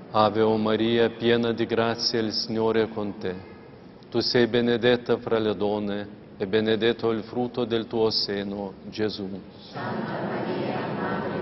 Ave o Maria, piena di grazia, il Signore è con te. Tu sei benedetta fra le donne e benedetto il frutto del tuo seno, Gesù. Santa Maria, Madre